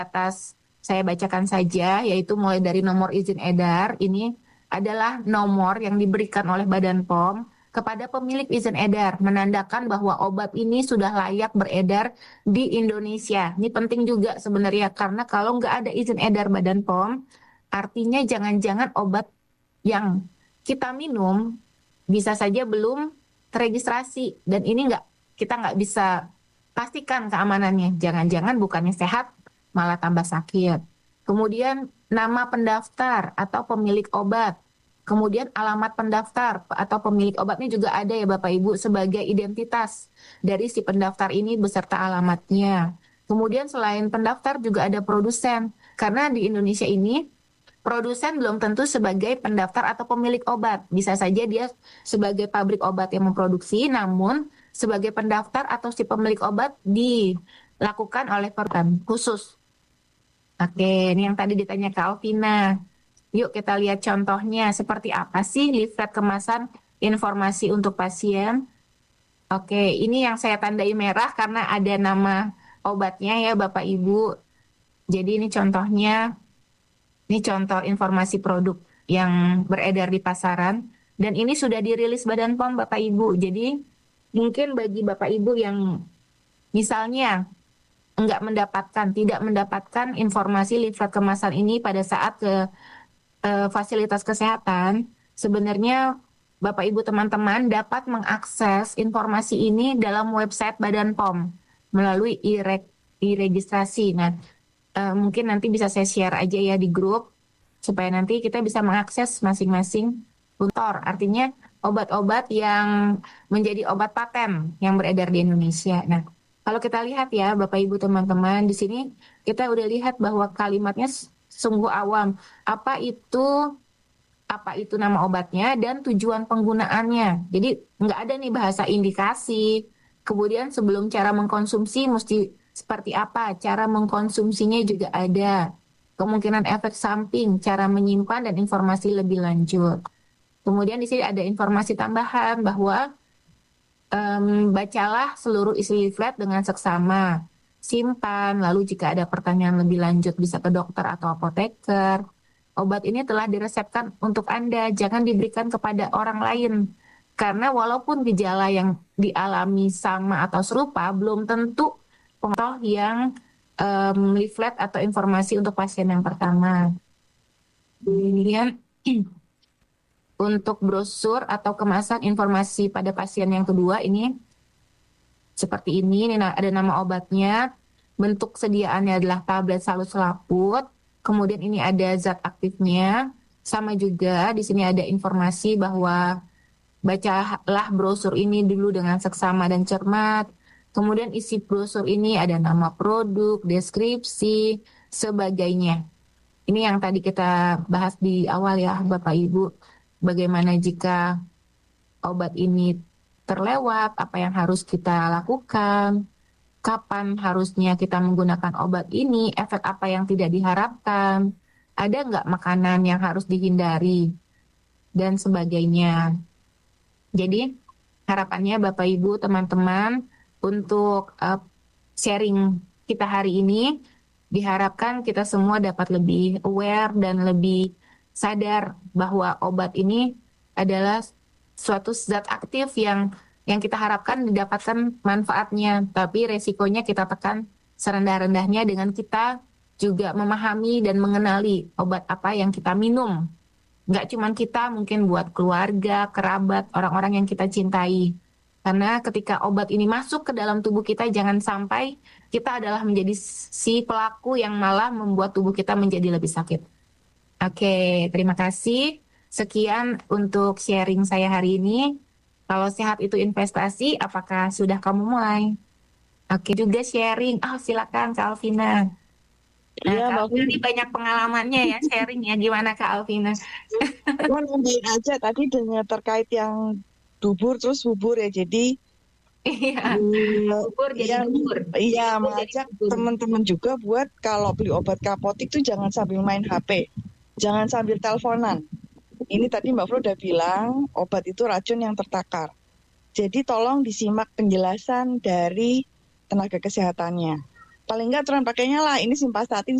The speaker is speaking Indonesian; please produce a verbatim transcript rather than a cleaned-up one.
atas saya bacakan saja, yaitu mulai dari nomor izin edar. Ini adalah nomor yang diberikan oleh Badan P O M kepada pemilik izin edar, menandakan bahwa obat ini sudah layak beredar di Indonesia. Ini penting juga sebenarnya, karena kalau nggak ada izin edar Badan P O M, artinya jangan-jangan obat yang kita minum bisa saja belum terregistrasi, dan ini nggak, kita nggak bisa pastikan keamanannya. Jangan-jangan bukannya sehat, malah tambah sakit. Kemudian nama pendaftar atau pemilik obat. Kemudian alamat pendaftar atau pemilik obatnya juga ada ya Bapak Ibu sebagai identitas dari si pendaftar ini beserta alamatnya. Kemudian selain pendaftar juga ada produsen. Karena di Indonesia ini produsen belum tentu sebagai pendaftar atau pemilik obat. Bisa saja dia sebagai pabrik obat yang memproduksi, namun sebagai pendaftar atau si pemilik obat dilakukan oleh perusahaan khusus. Oke, ini yang tadi ditanya ke Alvina. Yuk kita lihat contohnya, seperti apa sih leaflet kemasan informasi untuk pasien. Oke, ini yang saya tandai merah karena ada nama obatnya ya Bapak Ibu. Jadi ini contohnya, ini contoh informasi produk yang beredar di pasaran. Dan ini sudah dirilis Badan P O M Bapak Ibu. Jadi mungkin bagi Bapak Ibu yang misalnya enggak mendapatkan, tidak mendapatkan informasi leaflet kemasan ini pada saat ke eh, fasilitas kesehatan, sebenarnya Bapak Ibu teman-teman dapat mengakses informasi ini dalam website Badan P O M melalui e-registrasi. Nah, eh, mungkin nanti bisa saya share aja ya di grup supaya nanti kita bisa mengakses masing-masing untor. Artinya obat-obat yang menjadi obat paten yang beredar di Indonesia. Nah, kalau kita lihat ya Bapak Ibu teman-teman, di sini kita udah lihat bahwa kalimatnya sungguh awam. Apa itu apa itu nama obatnya dan tujuan penggunaannya. Jadi nggak ada nih bahasa indikasi. Kemudian sebelum cara mengkonsumsi mesti seperti apa, cara mengkonsumsinya juga ada. Kemungkinan efek samping, cara menyimpan dan informasi lebih lanjut. Kemudian di sini ada informasi tambahan bahwa em, bacalah seluruh isi leaflet dengan seksama. Simpan, lalu jika ada pertanyaan lebih lanjut bisa ke dokter atau apoteker. Obat ini telah diresepkan untuk Anda, jangan diberikan kepada orang lain. Karena walaupun gejala yang dialami sama atau serupa, belum tentu contoh yang em, leaflet atau informasi untuk pasien yang pertama. Kemudian untuk brosur atau kemasan informasi pada pasien yang kedua ini seperti ini, ini ada nama obatnya, bentuk sediaannya adalah tablet salut selaput, kemudian ini ada zat aktifnya, sama juga di sini ada informasi bahwa bacalah brosur ini dulu dengan seksama dan cermat. Kemudian isi brosur ini ada nama produk, deskripsi, sebagainya. Ini yang tadi kita bahas di awal ya Bapak Ibu. Bagaimana jika obat ini terlewat, apa yang harus kita lakukan, kapan harusnya kita menggunakan obat ini, efek apa yang tidak diharapkan, ada nggak makanan yang harus dihindari, dan sebagainya. Jadi harapannya Bapak Ibu teman-teman untuk uh, sharing kita hari ini diharapkan kita semua dapat lebih aware dan lebih sadar bahwa obat ini adalah suatu zat aktif yang yang kita harapkan didapatkan manfaatnya, tapi resikonya kita tekan serendah-rendahnya dengan kita juga memahami dan mengenali obat apa yang kita minum. Nggak cuma kita, mungkin buat keluarga, kerabat, orang-orang yang kita cintai. Karena ketika obat ini masuk ke dalam tubuh kita, jangan sampai kita adalah menjadi si pelaku yang malah membuat tubuh kita menjadi lebih sakit. Oke, terima kasih. Sekian untuk sharing saya hari ini. Kalau sehat itu investasi, apakah sudah kamu mulai? Oke, juga sharing. Oh, silakan Kak Alvina. Nah, Iya, Kak Mbak Alvina Fir. ini banyak pengalamannya ya sharing ya. Gimana Kak Alvina? Cuma nambahin aja tadi dengan terkait yang dubur terus bubur ya. Jadi Iya, eh, bubur jadi yang dubur. iya Dubur jadi mengajak bubur. teman-teman juga buat kalau beli obat ke apotek tuh jangan sambil main H P, jangan sambil teleponan. Ini tadi Mbak Flo udah bilang obat itu racun yang tertakar. Jadi tolong disimak penjelasan dari tenaga kesehatannya. paling nggak aturan pakainya lah ini simvastatin